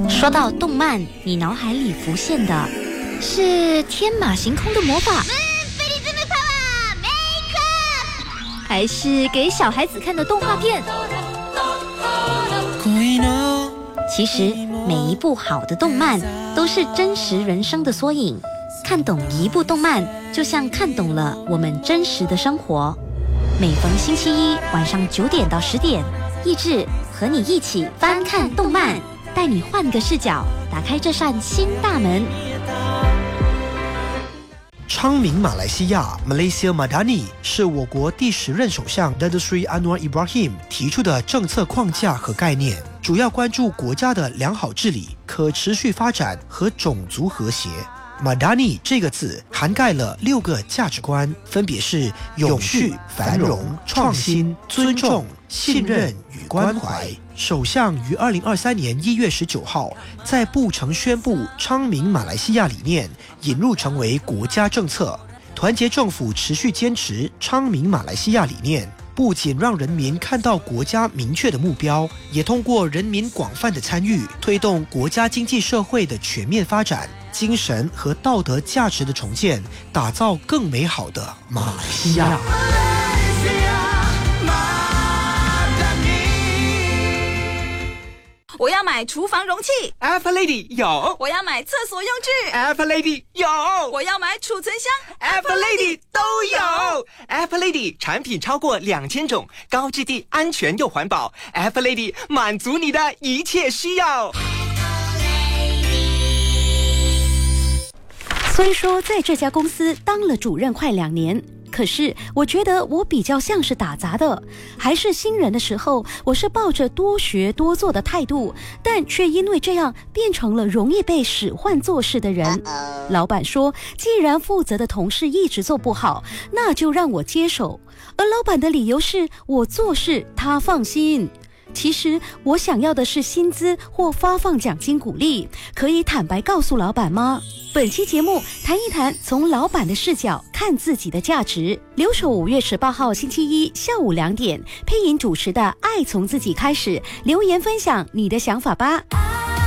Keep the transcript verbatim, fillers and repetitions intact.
说到动漫，你脑海里浮现的是天马行空的魔法，还是给小孩子看的动画片？其实每一部好的动漫都是真实人生的缩影，看懂一部动漫就像看懂了我们真实的生活。每逢星期一晚上九点到十点，益智和你一起翻看动漫，带你换个视角，打开这扇新大门。 昌明马来西亚 Malaysia Madani 是我国第十任首相 Datuk Seri Anwar Ibrahim 提出的政策框架和概念，主要关注国家的良好治理、可持续发展和种族和谐。Madani 这个字涵盖了六个价值观，分别是永续、繁荣、创新、尊重、信任与关怀。首相于二零二三年一月十九号在布城宣布昌明马来西亚理念引入成为国家政策，团结政府持续坚持昌明马来西亚理念，不仅让人民看到国家明确的目标，也通过人民广泛的参与，推动国家经济社会的全面发展，精神和道德价值的重建，打造更美好的马来西亚。 我要买厨房容器 Apple Lady 有， 我要买厕所用具 Apple Lady 有， 我要买储存箱 Apple Lady 都有。Apple Lady 产品超过两千种，高质地、安全又环保。Apple Lady 满足你的一切需要。 虽说在这家公司当了主任快两年，可是我觉得我比较像是打杂的。还是新人的时候，我是抱着多学多做的态度，但却因为这样变成了容易被使唤做事的人。老板说，既然负责的同事一直做不好，那就让我接手。而老板的理由是我做事他放心。其实我想要的是薪资或发放奖金鼓励，可以坦白告诉老板吗？本期节目谈一谈从老板的视角看自己的价值。留守五月十八号星期一下午两点，配音主持的《爱从自己开始》，留言分享你的想法吧。